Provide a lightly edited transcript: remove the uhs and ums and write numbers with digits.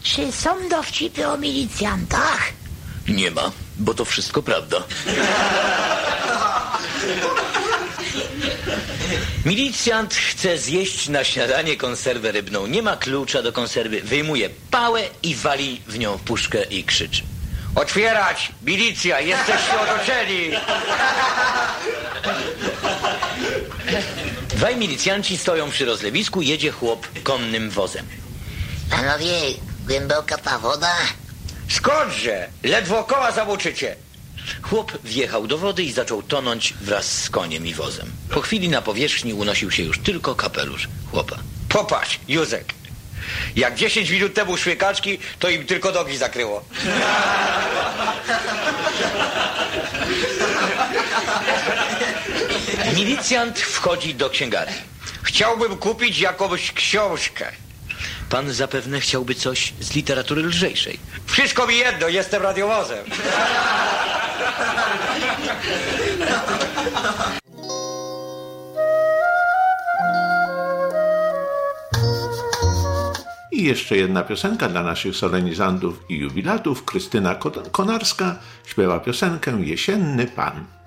Czy są dowcipy o milicjantach? Nie ma, bo to wszystko prawda. Milicjant chce zjeść na śniadanie konserwę rybną. Nie ma klucza do konserwy. Wyjmuje pałę i wali w nią puszkę i krzyczy: otwierać! Milicja! Jesteście otoczeni! Dwaj milicjanci stoją przy rozlewisku. Jedzie chłop konnym wozem. Panowie, głęboka ta woda? Skądże? Ledwo koła zamoczycie. Chłop wjechał do wody i zaczął tonąć wraz z koniem i wozem. Po chwili na powierzchni unosił się już tylko kapelusz chłopa. Popatrz, Józek, jak 10 minut temu szły kaczki, to im tylko nogi zakryło. Milicjant wchodzi do księgarni. Chciałbym kupić jakąś książkę. Pan zapewne chciałby coś z literatury lżejszej. Wszystko mi jedno, jestem radiowozem. I jeszcze jedna piosenka dla naszych solenizantów i jubilatów. Krystyna Konarska śpiewa piosenkę Jesienny Pan.